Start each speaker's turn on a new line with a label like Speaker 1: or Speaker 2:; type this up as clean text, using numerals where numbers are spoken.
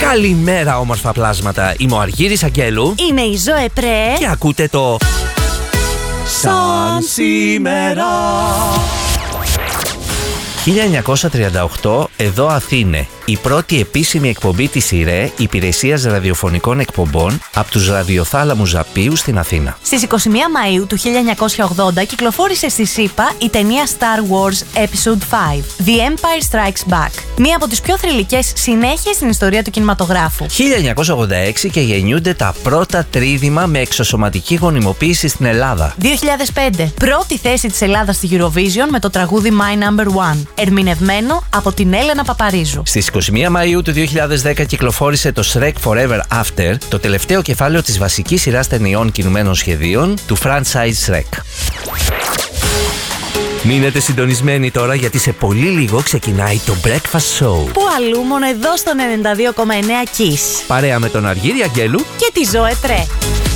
Speaker 1: Καλημέρα, όμορφα πλάσματα. Είμαι ο Αργύρης Αγγέλου.
Speaker 2: Είμαι η Ζωέ Πρέ.
Speaker 1: Και ακούτε το Σαν σήμερα. 1938, εδώ Αθήνε. Η πρώτη επίσημη εκπομπή της ΙΡΕ, Υπηρεσίας Ραδιοφωνικών Εκπομπών, από τους ραδιοθάλαμους Ζαπίου στην Αθήνα.
Speaker 2: Στις 21 Μαΐου του 1980 κυκλοφόρησε στη ΣΥΠΑ η ταινία Star Wars Episode 5, The Empire Strikes Back. Μία από τις πιο θρυλικές συνέχειες στην ιστορία του κινηματογράφου.
Speaker 1: 1986 και γεννιούνται τα πρώτα τρίδημα με εξωσωματική γονιμοποίηση στην Ελλάδα.
Speaker 2: 2005, πρώτη θέση της Ελλάδας στη Eurovision με το τραγούδι My Number One, ερμηνευμένο από την Έλενα Παπαρίζου.
Speaker 1: Στις 21 Μαΐου του 2010 κυκλοφόρησε το Shrek Forever After, το τελευταίο κεφάλαιο της βασικής σειράς ταινιών κινουμένων σχεδίων του franchise Shrek. Μείνετε συντονισμένοι τώρα, γιατί σε πολύ λίγο ξεκινάει το Breakfast Show.
Speaker 2: Που αλλού μόνο εδώ στο 92,9 Kiss.
Speaker 1: Παρέα με τον Αργύρη Αγγέλου
Speaker 2: και τη Ζωέ Πρέ.